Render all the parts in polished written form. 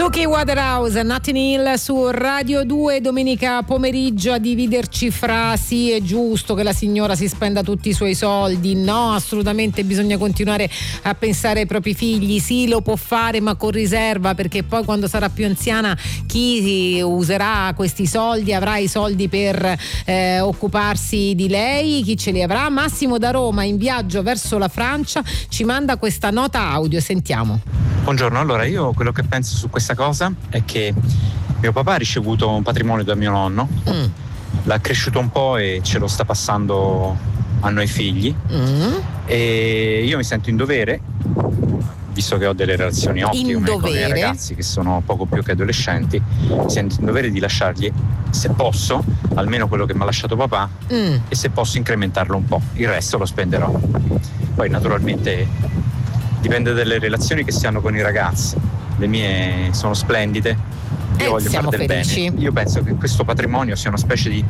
Suki Waterhouse, Notting Hill su Radio 2, domenica pomeriggio, a dividerci fra sì è giusto che la signora si spenda tutti i suoi soldi, no, assolutamente bisogna continuare a pensare ai propri figli, sì lo può fare ma con riserva, perché poi quando sarà più anziana chi userà questi soldi avrà i soldi per occuparsi di lei, chi ce li avrà. Massimo da Roma, in viaggio verso la Francia, ci manda questa nota audio, sentiamo. Buongiorno, allora io quello che penso su questa cosa è che mio papà ha ricevuto un patrimonio da mio nonno, l'ha cresciuto un po' e ce lo sta passando a noi figli, e io mi sento in dovere, visto che ho delle relazioni ottime con i ragazzi che sono poco più che adolescenti, mi sento in dovere di lasciargli, se posso, almeno quello che mi ha lasciato papà, e se posso incrementarlo un po', il resto lo spenderò. Poi naturalmente dipende dalle relazioni che si hanno con i ragazzi. Le mie sono splendide, io voglio fare del bene. Io penso che questo patrimonio sia una specie di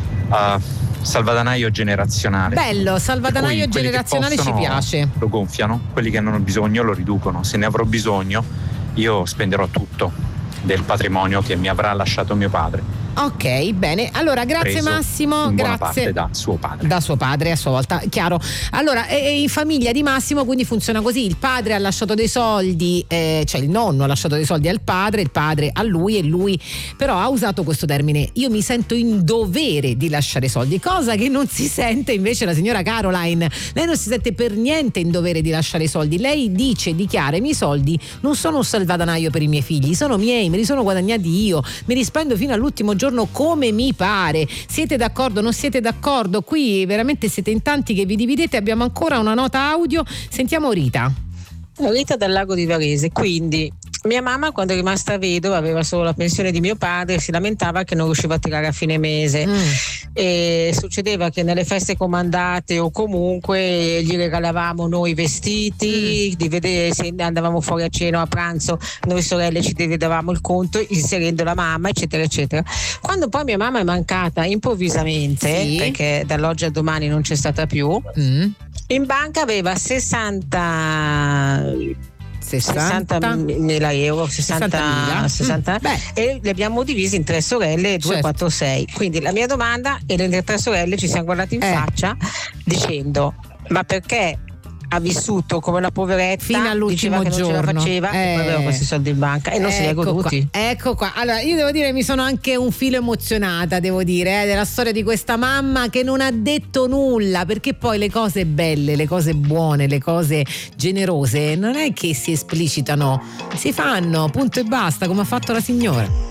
salvadanaio generazionale. Bello, salvadanaio generazionale, ci piace. Lo gonfiano, quelli che non hanno bisogno lo riducono. Se ne avrò bisogno io spenderò tutto del patrimonio che mi avrà lasciato mio padre. Ok, bene. Allora, grazie Massimo, in buona grazie. parte da suo padre. Da suo padre a sua volta, chiaro. Allora, in famiglia di Massimo quindi funziona così: il padre ha lasciato dei soldi, cioè il nonno ha lasciato dei soldi al padre, il padre a lui, e lui però ha usato questo termine: io mi sento in dovere di lasciare soldi, cosa che non si sente invece la signora Caroline. Lei non si sente per niente in dovere di lasciare i soldi. Lei dichiara: i miei soldi non sono un salvadanaio per i miei figli, sono miei, me li sono guadagnati io, me li spendo fino all'ultimo giorno come mi pare. Siete d'accordo? Non siete d'accordo? Qui veramente siete in tanti che vi dividete. Abbiamo ancora una nota audio, sentiamo Rita. Rita dal Lago di Varese. Quindi mia mamma, quando è rimasta vedova, aveva solo la pensione di mio padre, si lamentava che non riusciva a tirare a fine mese, e succedeva che nelle feste comandate o comunque gli regalavamo noi vestiti, di vedere se andavamo fuori a cena o a pranzo, noi sorelle ci dividevamo il conto inserendo la mamma, eccetera eccetera. Quando poi mia mamma è mancata improvvisamente, perché dall'oggi al domani non c'è stata più, in banca aveva 60.000 euro, 60.000 e li abbiamo divisi in 3 sorelle, 2, 4, 6. Quindi la mia domanda, e le 3 sorelle ci siamo guardate in faccia dicendo: ma perché ha vissuto come una poveretta fino all'ultimo giorno, non ce la faceva, e poi aveva questi soldi in banca e non se li ha goduti. Ecco qua. Allora, io devo dire, mi sono anche un filo emozionata, devo dire, della storia di questa mamma che non ha detto nulla, perché poi le cose belle, le cose buone, le cose generose non è che si esplicitano, si fanno, punto e basta, come ha fatto la signora.